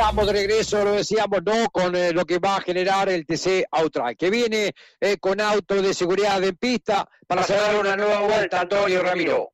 Estamos de regreso, lo decíamos, ¿no? Con lo que va a generar el TC Austral, que viene con auto de seguridad en pista para cerrar una nueva vuelta, Antonio Ramiro.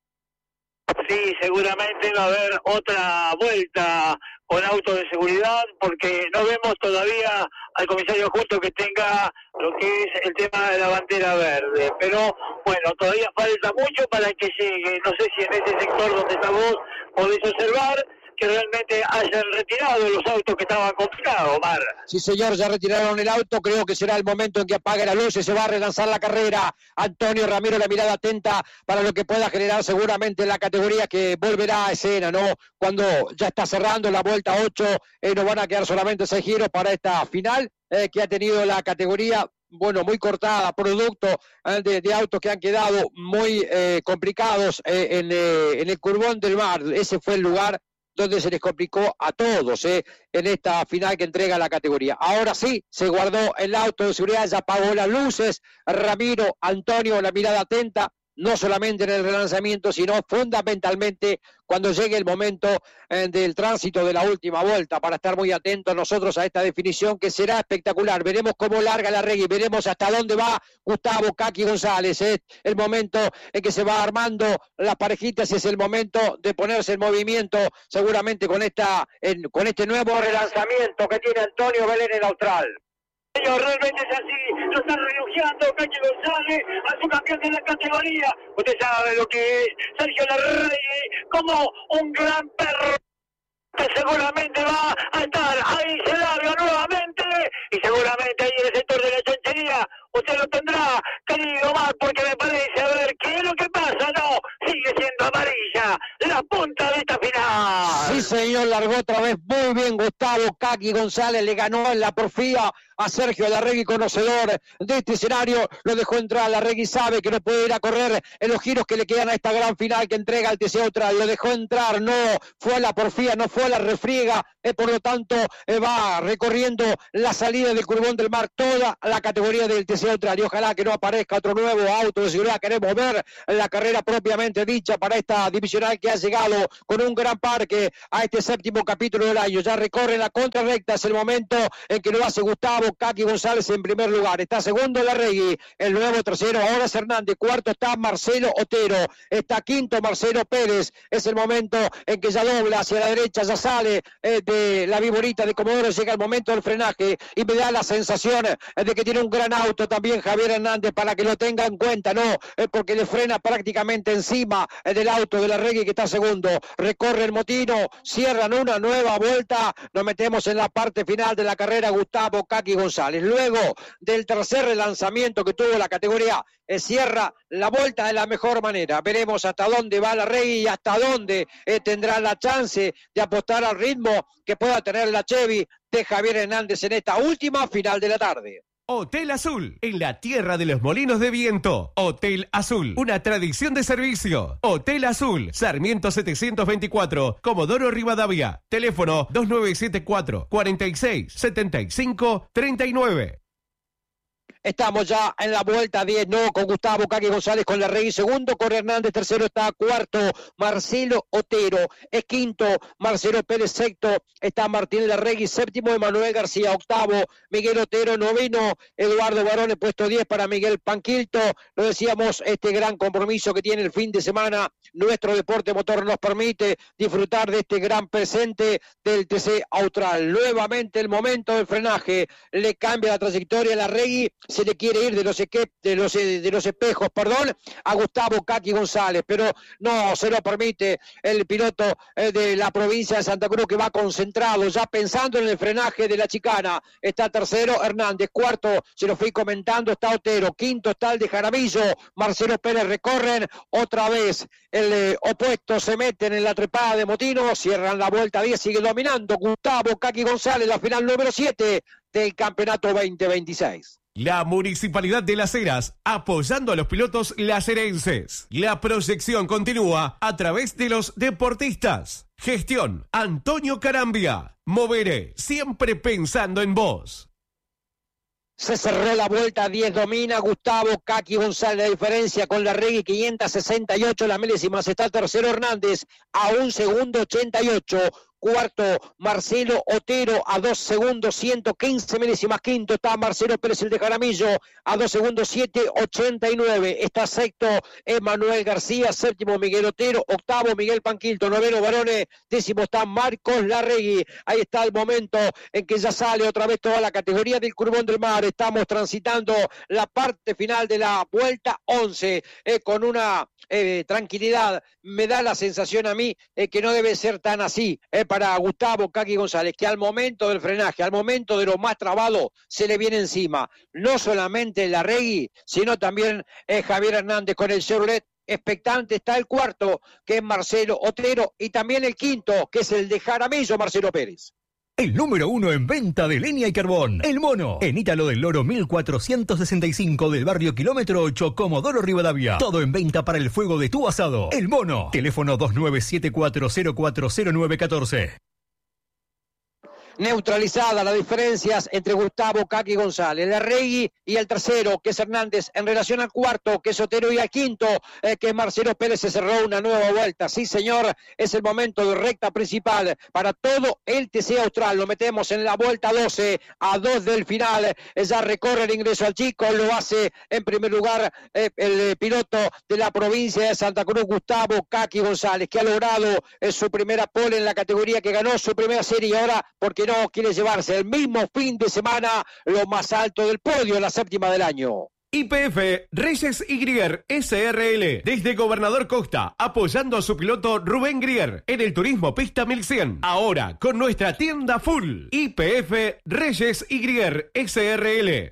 Sí, seguramente va a haber otra vuelta con auto de seguridad, porque no vemos todavía al comisario Justo que tenga lo que es el tema de la bandera verde. Pero bueno, todavía falta mucho para que llegue. No sé si en ese sector donde está vos podés observar que realmente hayan retirado los autos que estaban complicados, Omar. Sí, señor, ya retiraron el auto. Creo que será el momento en que apague la luz y se va a relanzar la carrera. Antonio Ramiro, la mirada atenta para lo que pueda generar seguramente la categoría que volverá a escena, ¿no? Cuando ya está cerrando la vuelta 8, nos van a quedar solamente 6 giros para esta final que ha tenido la categoría. Bueno, muy cortada, producto de autos que han quedado muy complicados en el Curvón del Mar. Ese fue el lugar donde se les complicó a todos en esta final que entrega la categoría. Ahora sí, se guardó el auto de seguridad, ya apagó las luces. Ramiro, Antonio, la mirada atenta, no solamente en el relanzamiento, sino fundamentalmente cuando llegue el momento del tránsito de la última vuelta, para estar muy atentos nosotros a esta definición que será espectacular. Veremos cómo larga la Reggae, veremos hasta dónde va Gustavo Kaki González. Es el momento en que se va armando las parejitas, es el momento de ponerse en movimiento, seguramente con este nuevo relanzamiento que tiene Antonio Belén en Austral. Realmente es así, lo está relojeando Cachi González a su campeón de la categoría. Usted sabe lo que es Sergio Larregui, como un gran perro que seguramente va a estar ahí, se larga nuevamente y seguramente ahí en el sector de la chanchería usted lo tendrá, querido Omar, porque me parece, a ver, ¿qué es lo que pasa? No, sigue siendo amarilla la punta de esta final. Sí, señor, largó otra vez muy bien Gustavo Kaki González, le ganó en la porfía a Sergio Larregui, conocedor de este escenario, lo dejó entrar. Larregui sabe que no puede ir a correr en los giros que le quedan a esta gran final que entrega el TC Austral, lo dejó entrar, no fue a la porfía, no fue a la refriega, por lo tanto va recorriendo la salida del Curvón del Mar, toda la categoría del TC Austral, y ojalá que no aparezca otro nuevo auto de seguridad. Queremos ver la carrera propiamente dicha para esta divisional que ha llegado con un gran parque a este séptimo capítulo del año. Ya recorre la contrarrecta, es el momento en que lo hace Gustavo Kaki González en primer lugar, está segundo Larregui, el nuevo tercero ahora es Hernández, cuarto está Marcelo Otero, está quinto Marcelo Pérez. Es el momento en que ya dobla hacia la derecha, ya sale de la Viborita de Comodoro, llega el momento del frenaje y me da la sensación de que tiene un gran auto también Javier Hernández, para que lo tenga en cuenta, ¿no? Porque le frena prácticamente encima del auto de Larregui que está segundo. Recorre el Motino, cierran una nueva vuelta, nos metemos en la parte final de la carrera. Gustavo Kaki González, luego del tercer relanzamiento que tuvo la categoría, cierra la vuelta de la mejor manera. Veremos hasta dónde va Larregui y hasta dónde tendrá la chance de apostar al ritmo que pueda tener la Chevy de Javier Hernández en esta última final de la tarde. Hotel Azul, en la tierra de los molinos de viento. Hotel Azul, una tradición de servicio. Hotel Azul, Sarmiento 724, Comodoro Rivadavia. Teléfono 2974 46 75 39. Estamos ya en la vuelta 10, no, con Gustavo Kaki González, con Larregui segundo, con Hernández tercero, está cuarto Marcelo Otero, es quinto Marcelo Pérez, sexto está Martín Larregui, séptimo Emanuel García, octavo Miguel Otero, noveno Eduardo Barone, puesto 10 para Miguel Panquilto. Lo decíamos, este gran compromiso que tiene el fin de semana, nuestro deporte motor nos permite disfrutar de este gran presente del TC Austral. Nuevamente el momento del frenaje, le cambia la trayectoria a Larregui, se le quiere ir de los espejos, a Gustavo Kaki González, pero no se lo permite el piloto de la provincia de Santa Cruz, que va concentrado, ya pensando en el frenaje de la chicana. Está tercero Hernández, cuarto, se lo fui comentando, está Otero, quinto está el de Jaramillo, Marcelo Pérez. Recorren otra vez el opuesto, se meten en la trepada de Motino, cierran la vuelta 10, sigue dominando Gustavo Kaki González, la final número 7 del campeonato 2026. La Municipalidad de Las Heras, apoyando a los pilotos lacerenses. La proyección continúa a través de los deportistas. Gestión, Antonio Carambia. Moveré, siempre pensando en vos. Se cerró la vuelta 10, domina Gustavo Kaki González, la diferencia con Larregui 568 las milésimas, está el tercero Hernández a un segundo 88, cuarto Marcelo Otero a 2 segundos 115 milésimas. Quinto está Marcelo Pérez, el de Jaramillo, a 2 segundos 7:89. Está sexto Emanuel García, séptimo Miguel Otero, octavo Miguel Panquilto, noveno Barone, décimo está Marcos Larregui. Ahí está el momento en que ya sale otra vez toda la categoría del Curbón del Mar. Estamos transitando la parte final de la vuelta 11 con una tranquilidad. Me da la sensación a mí que no debe ser tan así para Gustavo Kaki González, que al momento del frenaje, al momento de lo más trabado, se le viene encima no solamente Larregui, sino también Javier Hernández con el Chevrolet. Expectante está el cuarto, que es Marcelo Otero, y también el quinto, que es el de Jaramillo, Marcelo Pérez. El número 1 en venta de leña y carbón, El Mono, en Ítalo del Loro 1465 del barrio Kilómetro 8, Comodoro Rivadavia. Todo en venta para el fuego de tu asado. El Mono, teléfono 2974040914. Neutralizada las diferencias entre Gustavo Kaki González, Larregui y el tercero, que es Hernández, en relación al cuarto, que es Otero, y al quinto, que es Marcelo Pérez. Se cerró una nueva vuelta. Sí, señor, es el momento de recta principal para todo el TC Austral. Lo metemos en la vuelta 12, a 2 del final. Ya recorre el ingreso al chico, lo hace en primer lugar el piloto de la provincia de Santa Cruz, Gustavo Kaki González, que ha logrado su primera pole en la categoría, que ganó su primera serie, y ahora, porque no quiere llevarse el mismo fin de semana lo más alto del podio, la séptima del año. YPF Reyes y Grier SRL, desde Gobernador Costa, apoyando a su piloto Rubén Grier en el Turismo Pista 1100. Ahora con nuestra tienda full. YPF Reyes y Grier SRL.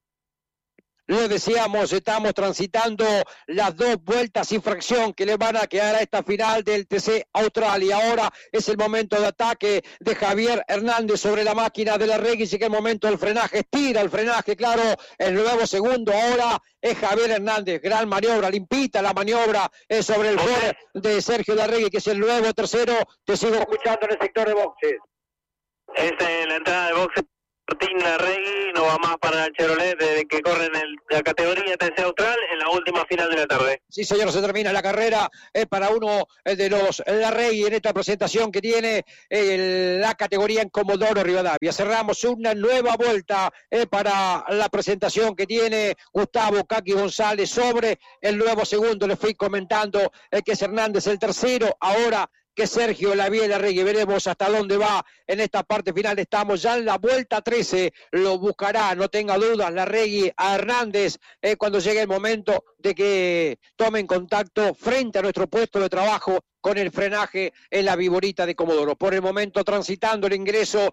Lo decíamos, estamos transitando las 2 vueltas y fracción que le van a quedar a esta final del TC Austral. Y ahora es el momento de ataque de Javier Hernández sobre la máquina de Larregui. Sí que el momento del frenaje, estira el frenaje, claro, el nuevo segundo ahora es Javier Hernández. Gran maniobra, limpita la maniobra sobre el Ford de Sergio Larregui, que es el nuevo tercero. Te sigo escuchando en el sector de boxes. En la entrada de boxes. Martín Larregui no va más para el Chevrolet desde que corre en la categoría TC Austral en la última final de la tarde. Sí, señor, se termina la carrera para uno de los Larregui en esta presentación que tiene la categoría en Comodoro Rivadavia. Cerramos una nueva vuelta para la presentación que tiene Gustavo Kaki González sobre el nuevo segundo. Le fui comentando que es Hernández el tercero, ahora que Sergio Larregui. Veremos hasta dónde va en esta parte final. Estamos ya en la vuelta 13. Lo buscará, no tenga dudas, Larregui a Hernández cuando llegue el momento de que tomen contacto frente a nuestro puesto de trabajo con el frenaje en la Viborita de Comodoro. Por el momento transitando el ingreso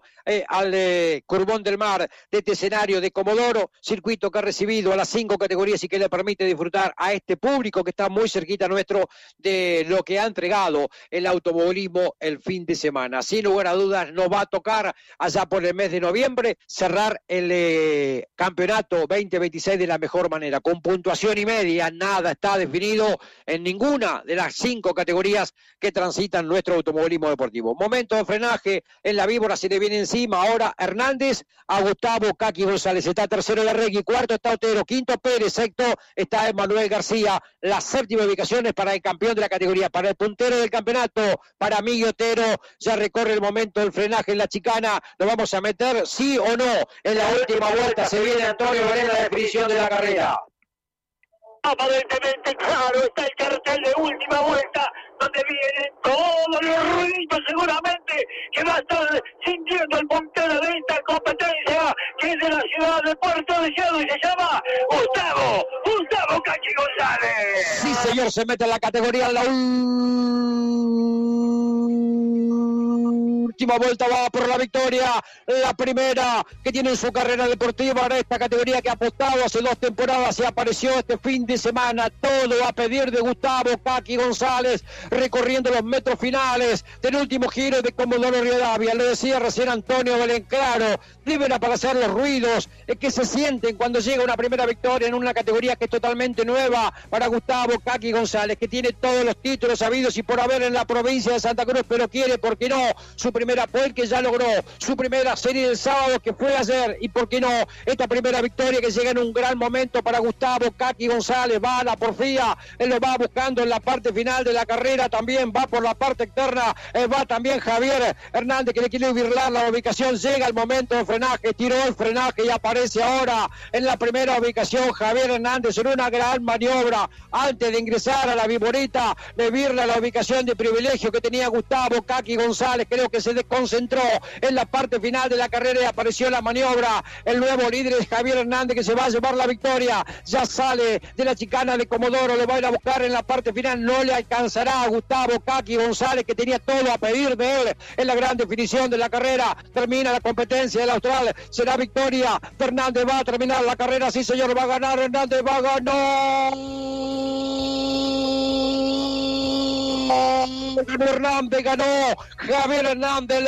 al Curbón del Mar de este escenario de Comodoro, circuito que ha recibido a las 5 categorías y que le permite disfrutar a este público que está muy cerquita nuestro de lo que ha entregado el automovilismo el fin de semana. Sin lugar a dudas nos va a tocar allá por el mes de noviembre cerrar el campeonato 2026 de la mejor manera, con puntuación y media. Nada está definido en ninguna de las 5 categorías que transitan nuestro automovilismo deportivo. Momento de frenaje en la víbora, se le viene encima ahora Hernández a Gustavo Kaki González. Está tercero Larregui, cuarto está Otero, quinto Pérez, sexto está Emanuel García. La séptima ubicación es para el campeón de la categoría, para el puntero del campeonato, para Miguel Otero. Ya recorre el momento del frenaje en la chicana. ¿Nos vamos a meter, sí o no, en la última vuelta? Se viene Antonio Varela, la definición de la carrera. Aparentemente, claro, está el cartel de última vuelta, donde vienen todos los ruiditos seguramente que va a estar sintiendo el puntero de esta competencia, que es de la ciudad de Puerto Deseado y se llama Gustavo Kaki González. Sí, señor, se mete en la categoría en la última vuelta, va por la victoria, la primera que tiene en su carrera deportiva en esta categoría, que ha apostado hace 2 temporadas y apareció este fin de semana. Todo a pedir de Gustavo Kaki González, recorriendo los metros finales del último giro de Comodoro Rivadavia. Lo decía recién Antonio Belén, claro, deben aparecer los ruidos que se sienten cuando llega una primera victoria en una categoría que es totalmente nueva para Gustavo Kaki González, que tiene todos los títulos habidos y por haber en la provincia de Santa Cruz, pero quiere, ¿por qué no?, su primera primera Poel, que ya logró su primera serie del sábado, que fue ayer, y por qué no, esta primera victoria que llega en un gran momento para Gustavo Kaki González. Va a la porfía, él lo va buscando en la parte final de la carrera, también va por la parte externa, va también Javier Hernández, que le quiere virlar la ubicación. Llega el momento de frenaje, tiró el frenaje y aparece ahora en la primera ubicación Javier Hernández en una gran maniobra antes de ingresar a la Viborita, le virla la ubicación de privilegio que tenía Gustavo Kaki González. Creo que se desconcentró en la parte final de la carrera y apareció la maniobra. El nuevo líder es Javier Hernández, que se va a llevar la victoria. Ya sale de la chicana de Comodoro, lo va a ir a buscar en la parte final. No le alcanzará a Gustavo Kaki González, que tenía todo a pedir de él en la gran definición de la carrera. Termina la competencia del Austral, será victoria. Hernández va a terminar la carrera, sí señor, va a ganar. Hernández va a ganar. Hernández ganó, Javier Hernández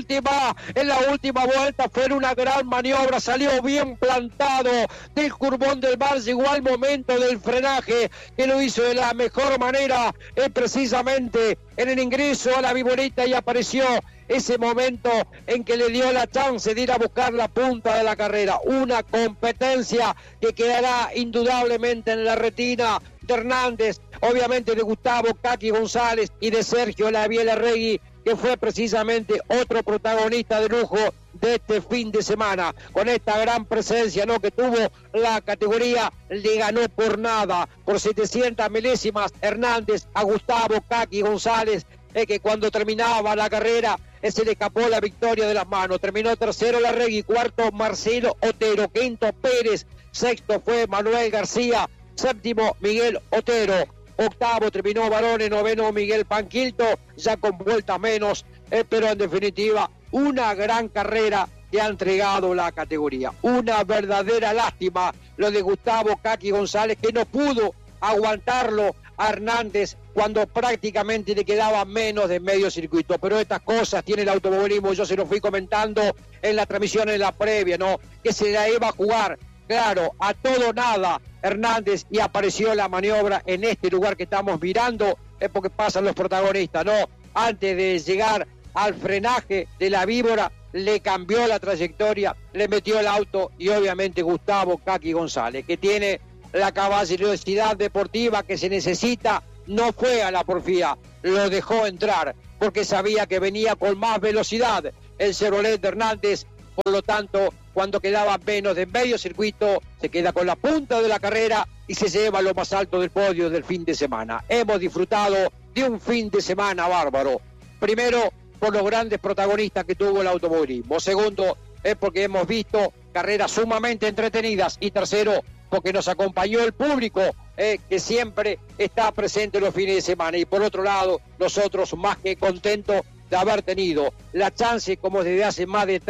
en la última vuelta fue una gran maniobra, salió bien plantado del Curvón del Mar, llegó al momento del frenaje, que lo hizo de la mejor manera, precisamente en el ingreso a la Viborita, y apareció ese momento en que le dio la chance de ir a buscar la punta de la carrera. Una competencia que quedará indudablemente en la retina de Hernández, obviamente de Gustavo Kaki González y de Sergio Laviela-Regui, que fue precisamente otro protagonista de lujo de este fin de semana. Con esta gran presencia, ¿no?, que tuvo la categoría, le ganó por nada, por 700 milésimas Hernández a Gustavo Kaki González, que cuando terminaba la carrera se le escapó la victoria de las manos. Terminó tercero Larregui, cuarto Marcelo Otero, quinto Pérez, sexto fue Manuel García, séptimo Miguel Otero, octavo terminó Barone, noveno Miguel Panquilto, ya con vueltas menos, pero en definitiva una gran carrera que ha entregado la categoría. Una verdadera lástima lo de Gustavo Kaki González, que no pudo aguantarlo a Hernández cuando prácticamente le quedaba menos de medio circuito. Pero estas cosas tiene el automovilismo, yo se lo fui comentando en la transmisión en la previa, ¿no?, que se la iba a jugar, claro, a todo nada Hernández, y apareció la maniobra en este lugar que estamos mirando, es porque pasan los protagonistas, ¿no? Antes de llegar al frenaje de la víbora, le cambió la trayectoria, le metió el auto, y obviamente Gustavo Kaki González, que tiene la caballerosidad deportiva que se necesita, no fue a la porfía, lo dejó entrar, porque sabía que venía con más velocidad el Chevrolet Hernández. Por lo tanto, cuando quedaba menos de medio circuito, se queda con la punta de la carrera y se lleva lo más alto del podio del fin de semana. Hemos disfrutado de un fin de semana bárbaro. Primero, por los grandes protagonistas que tuvo el automovilismo. Segundo, es porque hemos visto carreras sumamente entretenidas. Y tercero, porque nos acompañó el público, que siempre está presente los fines de semana. Y por otro lado, nosotros más que contentos de haber tenido la chance, como desde hace más de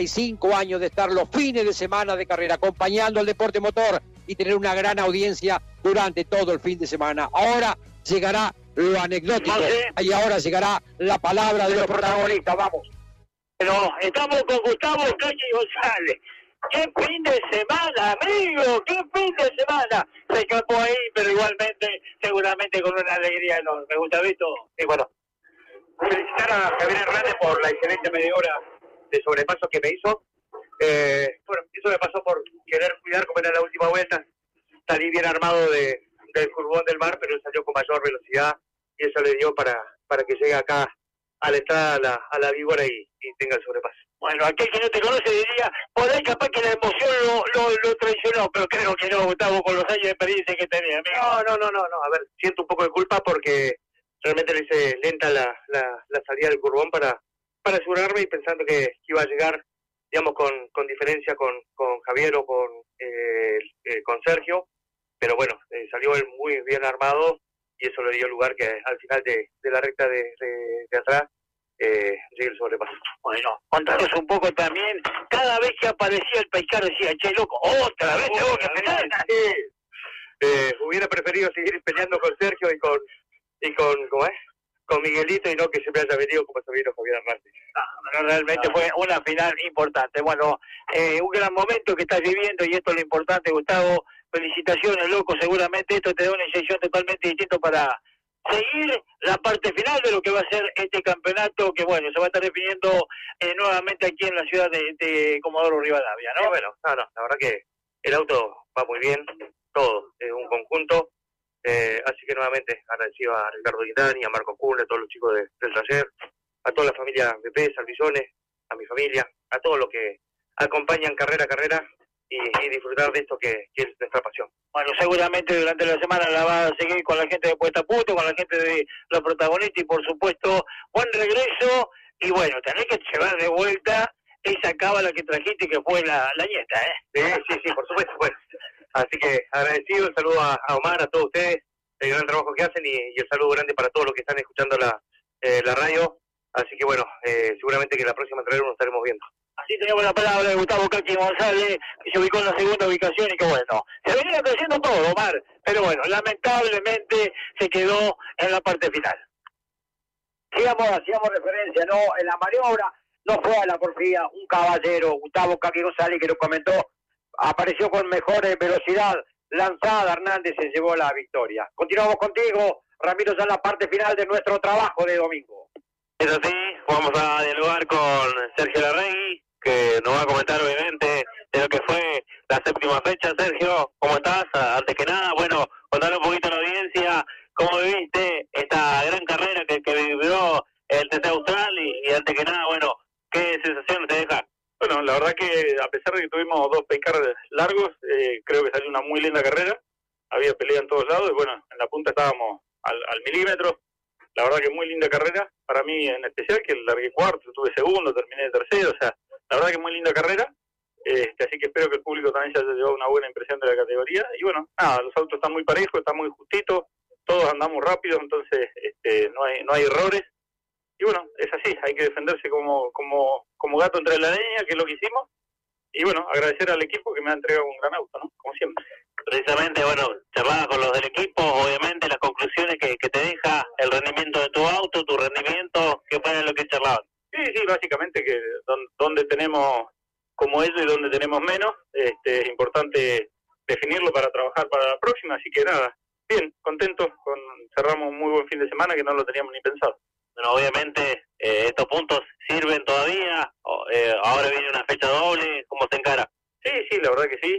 35 años, de estar los fines de semana de carrera acompañando al deporte motor y tener una gran audiencia durante todo el fin de semana. Ahora llegará lo anecdótico, y ahora llegará la palabra de los protagonistas. Vamos. Pero estamos con Gustavo Kaki González. ¡Qué fin de semana, amigo! ¡Qué fin de semana! Se escapó ahí, pero igualmente, seguramente con una alegría enorme. Gustavito. Y bueno, felicitar a Javier Hernández por la excelente maniobra de sobrepaso que me hizo. Bueno, eso me pasó por querer cuidar como era la última vuelta. Salí bien armado del Curvón del Mar, pero él salió con mayor velocidad y eso le dio para que llegue acá a la entrada a la víbora y tenga el sobrepaso. Bueno, aquel que no te conoce diría, por ahí capaz que la emoción lo traicionó, pero creo que no, Gustavo, con los años de experiencia que tenía, amigo. No. A ver, siento un poco de culpa porque realmente le hice lenta la salida del curvón para asegurarme, y pensando que iba a llegar, digamos, con diferencia con Javier o con Sergio, pero bueno, salió él muy bien armado y eso le dio lugar que al final de la recta de atrás llegue el sobrepaso. Bueno, contanos un poco también, cada vez que aparecía el Pescaro decía, che, loco, otra vez tengo que pelear. Hubiera preferido seguir peleando con Sergio y con Miguelito, y no que se me haya venido como se vino Javier Hernández. Realmente fue una final importante. Bueno, un gran momento que estás viviendo, y esto es lo importante, Gustavo. Felicitaciones, loco. Seguramente esto te da una inyección totalmente distinta para seguir la parte final de lo que va a ser este campeonato, que bueno, se va a estar definiendo nuevamente aquí en la ciudad de Comodoro Rivadavia, ¿no? Bueno, no, la verdad que el auto va muy bien, todo, es un conjunto, así que nuevamente agradecido a Ricardo Guindani, a Marco Cunha, a todos los chicos del taller, a toda la familia BP, Salvisones, a mi familia, a todos los que acompañan carrera a carrera y disfrutar de esto que es nuestra pasión. Bueno, seguramente durante la semana la va a seguir con la gente de Puesta a Punto, con la gente de los protagonistas y por supuesto, buen regreso y bueno, tenés que llevar de vuelta esa cábala que trajiste que fue la nieta, ¿eh? Sí, por supuesto, bueno. Así que agradecido, el saludo a Omar, a todos ustedes, el gran trabajo que hacen y el saludo grande para todos los que están escuchando la radio. Así que bueno, seguramente que la próxima entrega nos estaremos viendo. Así tenemos la palabra de Gustavo Caqui González, que se ubicó en la segunda ubicación y que bueno, se venía creciendo todo, Omar, pero bueno, lamentablemente se quedó en la parte final. Hacíamos referencia, ¿no? En la maniobra no fue a la porfía, un caballero, Gustavo Caqui González, que lo comentó, apareció con mejor velocidad lanzada, Hernández se llevó la victoria. Continuamos contigo, Ramiro, ya en la parte final de nuestro trabajo de domingo. Es así, vamos a dialogar con Sergio Larregui, que nos va a comentar obviamente de lo que fue la séptima fecha. Sergio, ¿cómo estás? Antes que nada, bueno, contarle un poquito a la audiencia cómo viviste esta gran carrera que vivió el TC Austral y antes que nada, bueno, ¿qué sensaciones te deja? Bueno, la verdad que a pesar de que tuvimos dos paycars largos, creo que salió una muy linda carrera, había pelea en todos lados y bueno, en la punta estábamos al milímetro. La verdad que muy linda carrera, para mí en especial, que largué cuarto, tuve segundo, terminé tercero, o sea, la verdad que muy linda carrera, así que espero que el público también se haya llevado una buena impresión de la categoría, y bueno, nada, los autos están muy parejos, están muy justitos, todos andamos rápido, entonces no hay errores, y bueno, es así, hay que defenderse como gato entre la leña, que es lo que hicimos, y bueno, agradecer al equipo que me ha entregado un gran auto, ¿no? Como siempre. Precisamente, bueno, charlaba con los del equipo, obviamente las conclusiones que te deja el rendimiento de tu auto, tu rendimiento, ¿qué fue lo que charlaban? Sí, básicamente que donde tenemos como ellos y donde tenemos menos, es importante definirlo para trabajar para la próxima, así que nada, bien, contentos, cerramos un muy buen fin de semana que no lo teníamos ni pensado. Bueno, obviamente estos puntos sirven todavía, ahora viene una fecha doble, ¿cómo se encara? Sí, la verdad que sí.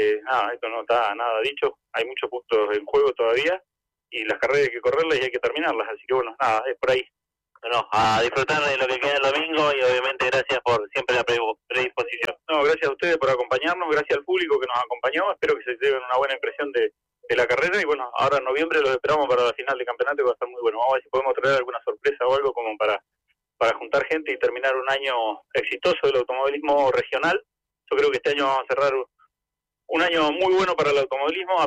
Esto no está nada dicho. Hay muchos puntos en juego todavía y las carreras hay que correrlas y hay que terminarlas. Así que bueno, nada, es por ahí. Bueno, a disfrutar de lo que queda el domingo y obviamente gracias por siempre la predisposición. No, gracias a ustedes por acompañarnos, gracias al público que nos acompañó. Espero que se lleven una buena impresión de la carrera y bueno, ahora en noviembre los esperamos para la final de campeonato que va a estar muy bueno. Vamos a ver si podemos traer alguna sorpresa o algo como para juntar gente y terminar un año exitoso del automovilismo regional. Yo creo que este año vamos a cerrar un año muy bueno para el automovilismo,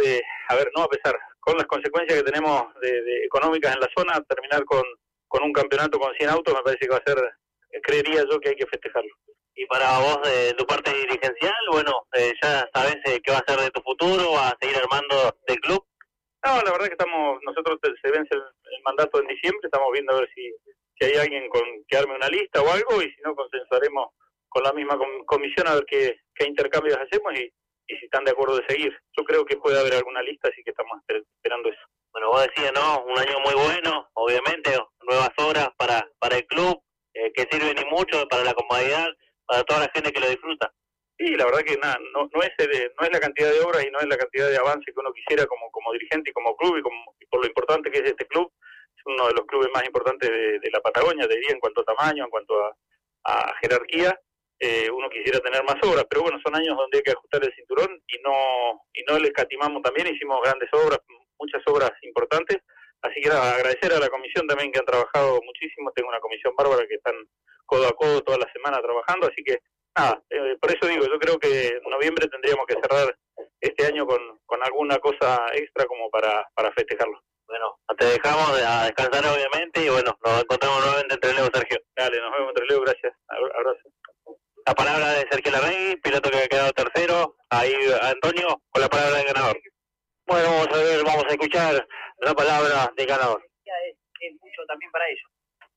con las consecuencias que tenemos de económicas en la zona, terminar con un campeonato con 100 autos me parece que va a ser, creería yo que hay que festejarlo. Y para vos, de tu parte dirigencial, bueno, ya sabes qué va a ser de tu futuro, ¿vas a seguir armando del club? No, la verdad que nosotros se vence el mandato en diciembre, estamos viendo a ver si hay alguien que arme una lista o algo, y si no, consensuaremos con la misma comisión a ver qué intercambios hacemos y si están de acuerdo de seguir. Yo creo que puede haber alguna lista, así que estamos esperando eso. Bueno, vos decías, ¿no? Un año muy bueno, obviamente, nuevas obras para el club, que sirven y mucho para la comodidad, para toda la gente que lo disfruta. Sí, la verdad que nada, no es la cantidad de obras y no es la cantidad de avance que uno quisiera como dirigente y como club y por lo importante que es este club. Es uno de los clubes más importantes de la Patagonia, te diría, en cuanto a tamaño, en cuanto a jerarquía. Uno quisiera tener más obras, pero bueno, son años donde hay que ajustar el cinturón y no le escatimamos también, hicimos grandes obras, muchas obras importantes, así que nada, agradecer a la comisión también que han trabajado muchísimo, tengo una comisión bárbara que están codo a codo toda la semana trabajando, así que nada, por eso digo, yo creo que en noviembre tendríamos que cerrar este año con alguna cosa extra como para festejarlo. Bueno, te dejamos a descansar obviamente y bueno, nos encontramos nuevamente entre Leo, Sergio. Dale, nos vemos entre Leo, gracias, abrazo. La palabra de Sergio Larregui, piloto que ha quedado tercero. Ahí Antonio, con la palabra del ganador. Bueno, vamos a escuchar la palabra del ganador. Es mucho también para ellos.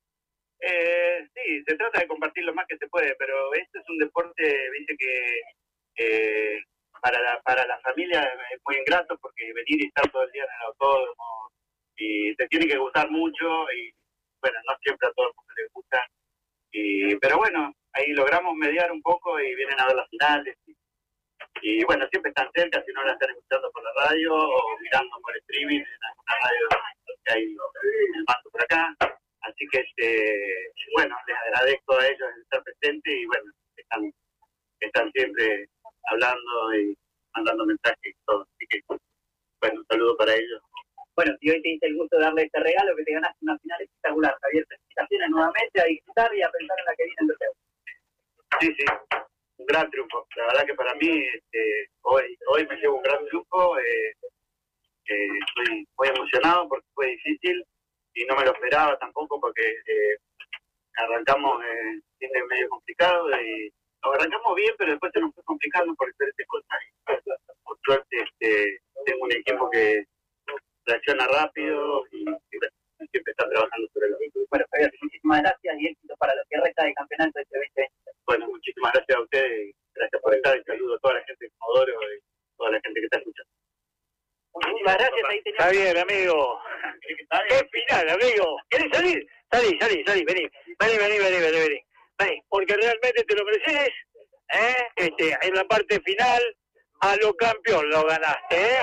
Sí, se trata de compartir lo más que se puede, pero este es un deporte, viste, que para la familia es muy ingrato porque venir y estar todo el día en el autódromo y te tiene que gustar mucho, y bueno, no siempre a todo el mundo le gusta, pero bueno, ahí logramos mediar un poco y vienen a ver las finales, y bueno, siempre están cerca, si no la están escuchando por la radio o mirando por streaming en alguna radio que hay en el mando por acá. Así que, bueno, les agradezco a ellos el estar presentes y bueno, están siempre hablando y mandando mensajes y todo. Así que, bueno, un saludo para ellos. Bueno, y hoy te hice el gusto de darle este regalo que te ganaste una final espectacular, Javier. Felicitaciones nuevamente a disfrutar y a pensar en la que viene en Torneo. Sí, un gran triunfo. La verdad que para mí, hoy me llevo un gran triunfo. Estoy muy emocionado porque fue difícil y no me lo esperaba tampoco porque arrancamos tiene medio complicado y lo arrancamos bien, pero después se nos fue complicando por diferentes cosas. Por suerte tengo un equipo que reacciona rápido y siempre está trabajando sobre lo mismo. Bueno, Javier, muchísimas gracias y éxito para lo que resta del campeonato de este 2020. Bueno, muchísimas gracias a ustedes, gracias por estar y saludo a toda la gente de Comodoro y toda la gente que está escuchando. Muchísimas gracias, ahí tenemos. Javier, amigo. ¡Qué final, amigo! ¿Quieres salir? Salí, vení, porque realmente te lo mereces, en la parte final, a lo campeón lo ganaste,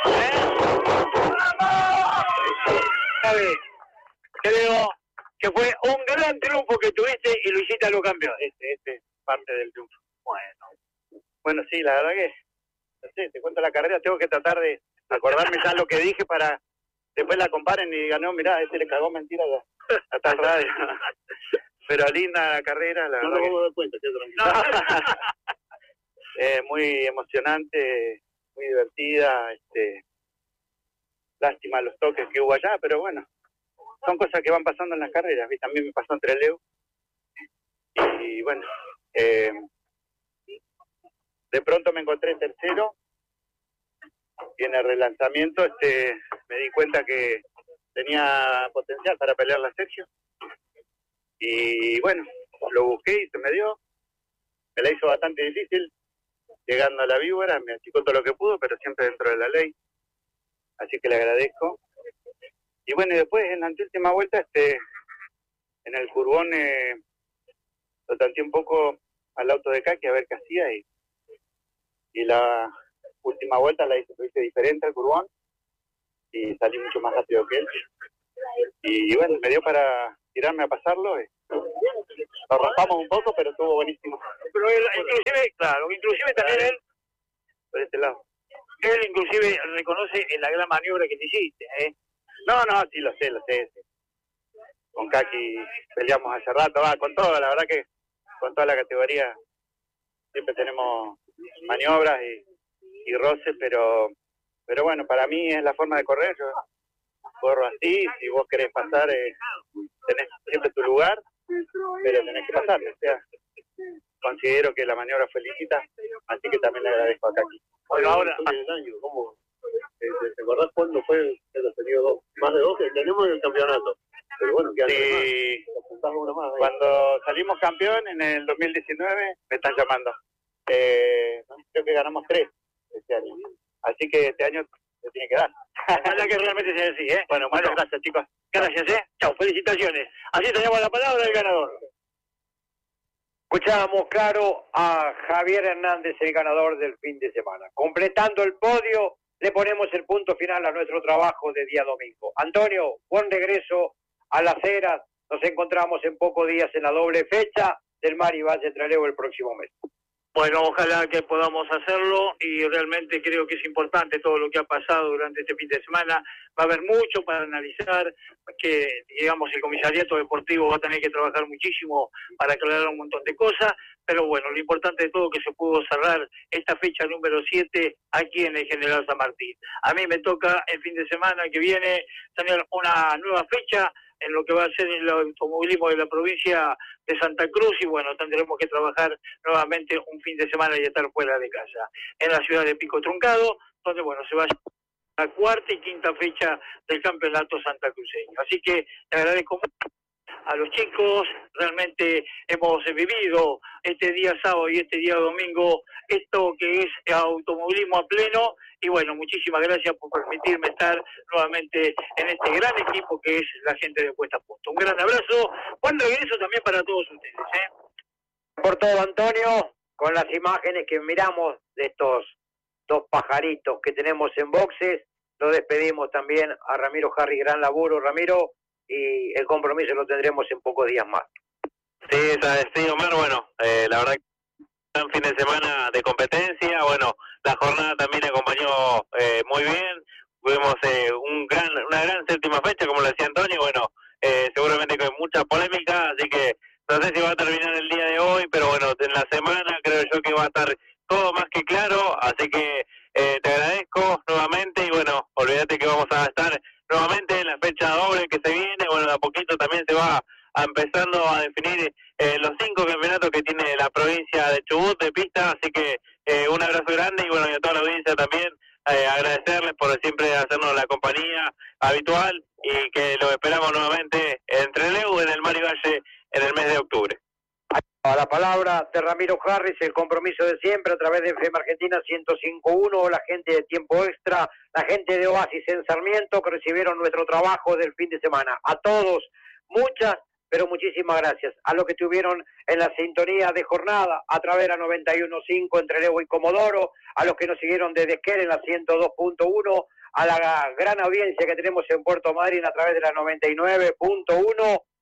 ¿Sabes? Creo que fue un gran triunfo que tuviste y lo hiciste a lo campeón. Este es parte del triunfo. Bueno, sí, la verdad que, no sé, te cuento la carrera, tengo que tratar de acordarme ya lo que dije para después la comparen y digan, no, mirá, le cagó mentira a tal radio. Pero linda la carrera, la verdad. No me doy cuenta, muy emocionante, muy divertida, lástima los toques que hubo allá, pero bueno, son cosas que van pasando en las carreras. A mí también me pasó en Trelew. Y bueno, de pronto me encontré tercero y en el relanzamiento me di cuenta que tenía potencial para pelear la Sergio. Y bueno, lo busqué y se me dio. Me la hizo bastante difícil, llegando a la víbora, me achicó todo lo que pudo, pero siempre dentro de la ley. Así que le agradezco. Y bueno, y después en la última vuelta, en el curvón, lo tanteé un poco al auto de Kaki a ver qué hacía y la última vuelta la hice diferente al curvón y salí mucho más rápido que él. Y bueno, me dio para tirarme a pasarlo. Lo raspamos un poco, pero estuvo buenísimo. Pero él, inclusive también él, por este lado. Él inclusive reconoce la gran maniobra que te hiciste, No, sí, lo sé. Sí. Con Kaki peleamos hace rato, con todo, la verdad que con toda la categoría siempre tenemos maniobras y roces, pero bueno, para mí es la forma de correr. Yo corro así, si vos querés pasar, tenés siempre tu lugar, pero tenés que pasar. O sea, considero que la maniobra fue lícita, así que también le agradezco a Kaki. Bueno, ahora, ¿cómo? ¿Te acordás cuándo fue el periodo? Más de 12, tenemos el campeonato. Pero bueno, sí, cuando salimos campeón en el 2019, me están llamando. Creo que ganamos 3 este año. Así que este año se tiene que dar. Ojalá que realmente sea así, Bueno, muchas gracias, chicos. Gracias, Chao, felicitaciones. Así tenemos la palabra del ganador. Escuchábamos claro a Javier Hernández, el ganador del fin de semana. Completando el podio, le ponemos el punto final a nuestro trabajo de día domingo. Antonio, buen regreso a Las Heras. Nos encontramos en pocos días en la doble fecha del Mari Valle Trelew el próximo mes. Bueno, ojalá que podamos hacerlo y realmente creo que es importante todo lo que ha pasado durante este fin de semana. Va a haber mucho para analizar, que digamos el comisariato deportivo va a tener que trabajar muchísimo para aclarar un montón de cosas, pero bueno, lo importante de todo es que se pudo cerrar esta fecha número 7 aquí en el General San Martín. A mí me toca el fin de semana que viene tener una nueva fecha en lo que va a ser el automovilismo de la provincia de Santa Cruz y bueno, tendremos que trabajar nuevamente un fin de semana y estar fuera de casa. En la ciudad de Pico Truncado, donde bueno, se va a la cuarta y quinta fecha del campeonato santacruceño. Así que le agradezco mucho a los chicos. Realmente hemos vivido este día sábado y este día domingo esto que es automovilismo a pleno, y bueno, muchísimas gracias por permitirme estar nuevamente en este gran equipo que es la gente de Puesta a Punto. Un gran abrazo, buen regreso también para todos ustedes. Por todo, Antonio, con las imágenes que miramos de estos dos pajaritos que tenemos en boxes, lo despedimos también a Ramiro Harry, gran laburo, Ramiro, y el compromiso lo tendremos en pocos días más. Sí, Omar, bueno, la verdad que un fin de semana de competencia, bueno, la jornada también acompañó muy bien, tuvimos una gran séptima fecha, como lo decía Antonio, bueno, seguramente con mucha polémica, así que no sé si va a terminar el día de hoy, pero bueno, en la semana creo yo que va a estar todo más que claro, así que te agradezco nuevamente y bueno, olvídate que vamos a estar nuevamente en la fecha doble que se viene, bueno, de a poquito también se va empezando a definir los 5 campeonatos que tiene la provincia de Chubut de pista, así que un abrazo grande y bueno, y a toda la audiencia también agradecerles por siempre hacernos la compañía habitual y que lo esperamos nuevamente en Trelew, en el Mario Valle, en el mes de octubre. A la palabra de Ramiro Harris, el compromiso de siempre a través de FM Argentina 105.1, la gente de Tiempo Extra, la gente de Oasis en Sarmiento que recibieron nuestro trabajo del fin de semana. A todos, muchas, pero muchísimas gracias. A los que estuvieron en la sintonía de jornada a través de la 91.5 entre Levo y Comodoro, a los que nos siguieron desde Esquel en la 102.1, a la gran audiencia que tenemos en Puerto Madryn a través de la 99.1.